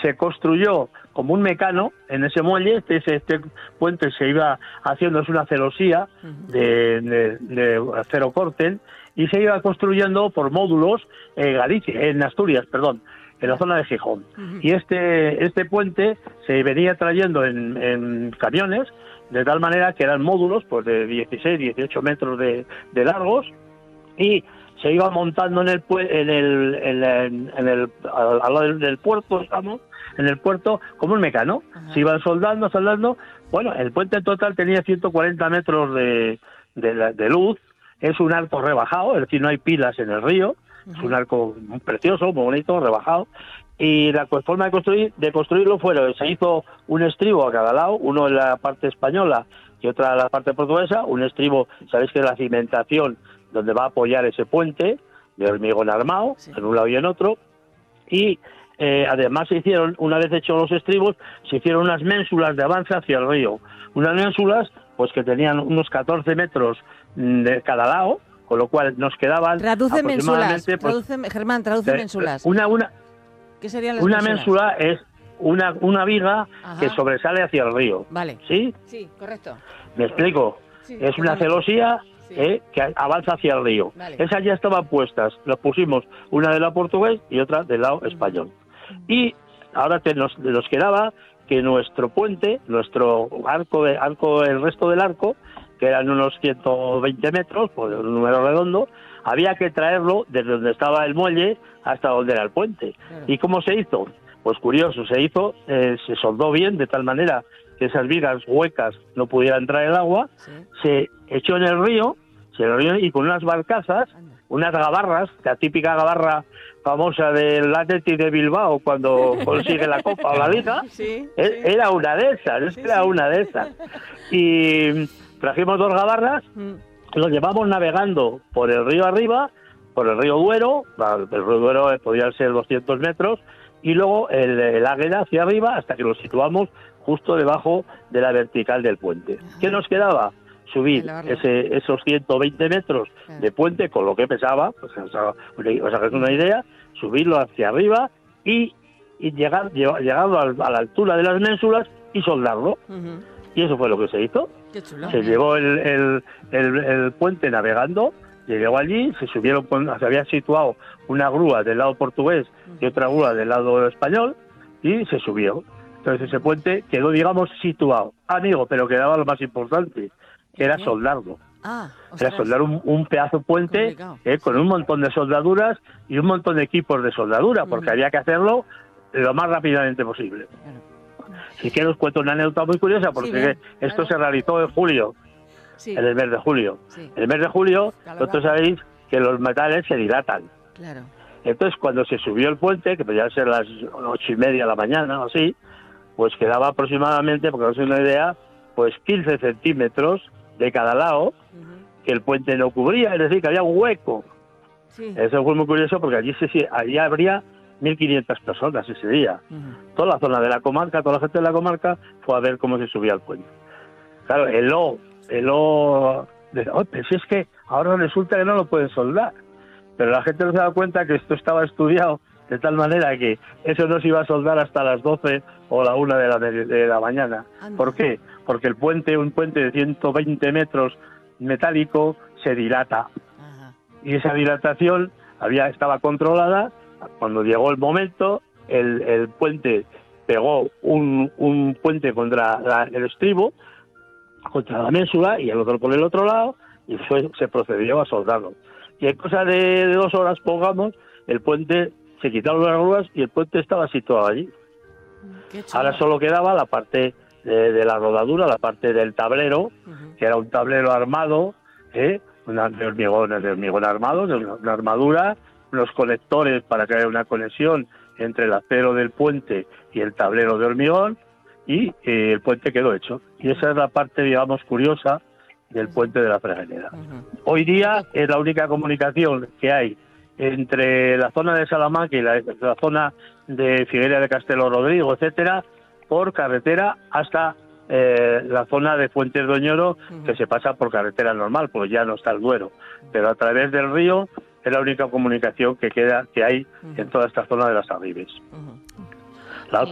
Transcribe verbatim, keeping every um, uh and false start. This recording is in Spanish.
se construyó como un mecano en ese muelle. Este, este puente se iba haciendo, es una celosía de, de, de acero corten, y se iba construyendo por módulos en Galicia, en Asturias, perdón, en la zona de Gijón. Uh-huh. Y este este puente se venía trayendo en, en camiones, de tal manera que eran módulos pues de dieciséis, dieciocho metros de, de largos, y se iba montando en el en el en el, en el al lado del, del puerto, estamos en el puerto como un mecano. Uh-huh. Se iban soldando, soldando. Bueno, el puente en total tenía ciento cuarenta metros de, de, de luz. Es un arco rebajado, es decir, no hay pilas en el río. Uh-huh. Es un arco muy precioso, muy bonito, rebajado. Y la forma de construir de construirlo fue, se hizo un estribo a cada lado, uno en la parte española y otra en la parte portuguesa. Un estribo, sabéis que es la cimentación donde va a apoyar ese puente de hormigón armado, sí, en un lado y en otro. Y eh, además se hicieron, una vez hechos los estribos, se hicieron unas ménsulas de avance hacia el río. Unas ménsulas pues que tenían unos catorce metros de cada lado, con lo cual nos quedaban traduce aproximadamente... Ménsulas, pues, traduce, Germán, traduce eh, ménsulas. Una, una, ¿Qué serían las una ménsulas? ménsula es una, una viga, ajá, que sobresale hacia el río. Vale. ¿Sí? Sí, correcto. ¿Me explico? Sí, es una celosía, sí, eh, que avanza hacia el río. Vale. Esas ya estaban puestas. Las pusimos una del lado portugués y otra del lado uh-huh. español. Y ahora te nos, nos quedaba que nuestro puente, nuestro arco, de, arco, el resto del arco, que eran unos ciento veinte metros, por un número redondo, había que traerlo desde donde estaba el muelle hasta donde era el puente. Uh-huh. ¿Y cómo se hizo? Pues curioso, se hizo, eh, se soldó bien de tal manera que esas vigas huecas no pudiera entrar el agua, sí, se echó en el río, se en el río y con unas barcazas, unas gabarras, la típica gabarra famosa del Athletic de Bilbao cuando consigue la Copa o la Liga, sí, sí. Era una de esas, sí, era sí. una de esas. Y trajimos dos gabarras, mm. los llevamos navegando por el río arriba, por el río Duero, el río Duero podía ser doscientos metros, y luego el, el Águeda hacia arriba hasta que lo situamos justo debajo de la vertical del puente. Ajá. ¿Qué nos quedaba? Subir ese, esos ciento veinte metros claro. de puente con lo que pesaba, pues, o sea, os hagáis una idea, subirlo hacia arriba y, y llegar llegando a la altura de las ménsulas y soldarlo. Uh-huh. Y eso fue lo que se hizo. Qué chulo. Se llevó el, el, el, el puente navegando, llegó allí, se subieron, se había situado una grúa del lado portugués y otra grúa del lado español y se subió. Entonces ese puente quedó, digamos, situado. Amigo, pero quedaba lo más importante, que era soldarlo. Ah, era soldar un, un pedazo de puente eh, con un montón de soldaduras y un montón de equipos de soldadura, porque uh-huh. había que hacerlo lo más rápidamente posible. Claro. Si quiero os cuento una anécdota muy curiosa, porque sí, bien, esto claro. se realizó en julio, sí. en el mes de julio. Sí. En el mes de julio, vosotros sabéis que los metales se dilatan. Claro. Entonces, cuando se subió el puente, que podía ser las ocho y media de la mañana o así, pues quedaba aproximadamente, porque no os una idea, pues quince centímetros de cada lado, uh-huh. que el puente no cubría, es decir, que había un hueco. Sí. Eso fue muy curioso porque allí, se, allí habría mil quinientas personas ese día. Uh-huh. Toda la zona de la comarca, toda la gente de la comarca fue a ver cómo se subía el puente. Claro, el O, el O, de, oh, pero si es que ahora resulta que no lo pueden soldar. Pero la gente no se da cuenta que esto estaba estudiado de tal manera que eso no se iba a soldar hasta las doce o la una de la, de la mañana. Anda. ¿Por qué? Porque el puente, un puente de ciento veinte metros metálico, se dilata. Ajá. Y esa dilatación había estaba controlada. Cuando llegó el momento, el, el puente pegó un, un puente contra la, el estribo, contra la ménsula, y el otro por el otro lado, y fue, se procedió a soldarlo. Y en cosa de, de dos horas, pongamos, el puente... se quitaron las grúas y el puente estaba situado allí. Ahora solo quedaba la parte de, de la rodadura, la parte del tablero, uh-huh. que era un tablero armado, ¿eh? una, de hormigón, de hormigón armado, de una, una armadura, unos conectores para que haya una conexión entre el acero del puente y el tablero de hormigón, y eh, el puente quedó hecho. Y esa es la parte, digamos, curiosa del puente de la Fregeneda. Uh-huh. Hoy día es la única comunicación que hay entre la zona de Salamanca y la, la zona de Figueira de Castelo Rodrigo, etcétera, por carretera hasta eh, la zona de Fuentes de Oñoro, uh-huh. que se pasa por carretera normal, pues ya no está el Duero, pero a través del río es la única comunicación que queda que hay uh-huh. en toda esta zona de las Arribes. Uh-huh.